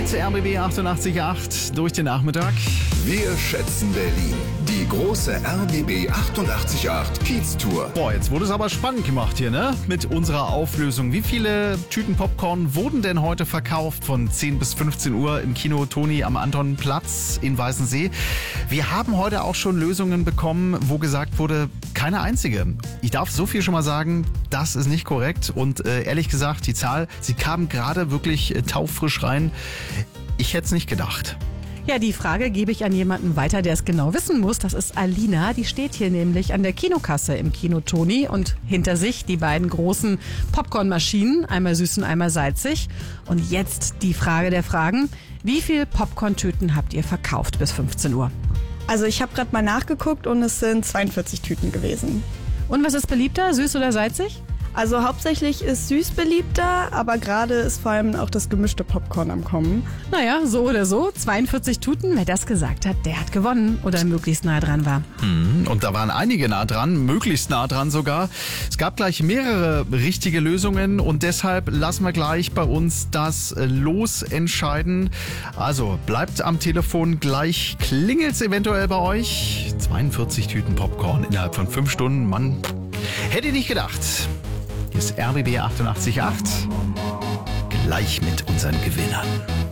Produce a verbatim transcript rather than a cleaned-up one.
mit R B B achtundachtzig Komma acht durch den Nachmittag. Wir schätzen Berlin. Die große R B B achtundachtzig Komma acht Kiez-Tour. Boah, jetzt wurde es aber spannend gemacht hier, ne? Mit unserer Auflösung. Wie viele Tüten Popcorn wurden denn heute verkauft von zehn bis fünfzehn Uhr im Kino Toni am Antonplatz in Weißensee? Wir haben heute auch schon Lösungen bekommen, wo gesagt wurde, keine einzige. Ich darf so viel schon mal sagen, das ist nicht korrekt. Und äh, ehrlich gesagt, die Zahl, sie kam gerade wirklich äh, taufrisch rein. Ich hätte es nicht gedacht. Ja, die Frage gebe ich an jemanden weiter, der es genau wissen muss. Das ist Alina. Die steht hier nämlich an der Kinokasse im Kino Toni und hinter sich die beiden großen Popcornmaschinen, einmal süß und einmal salzig. Und jetzt die Frage der Fragen. Wie viel Popcorn-Tüten habt ihr verkauft bis fünfzehn Uhr? Also ich habe gerade mal nachgeguckt und es sind zweiundvierzig Tüten gewesen. Und was ist beliebter, süß oder salzig? Also hauptsächlich ist süß beliebter, aber gerade ist vor allem auch das gemischte Popcorn am Kommen. Naja, so oder so, zweiundvierzig Tüten. Wer das gesagt hat, der hat gewonnen oder möglichst nah dran war. Mhm. Und da waren einige nah dran, möglichst nah dran sogar. Es gab gleich mehrere richtige Lösungen und deshalb lassen wir gleich bei uns das Los entscheiden. Also bleibt am Telefon, gleich klingelt es eventuell bei euch. zweiundvierzig Tüten Popcorn innerhalb von fünf Stunden, Mann, hätte ich nicht gedacht. Hier ist R B B achtundachtzig Komma acht, gleich mit unseren Gewinnern.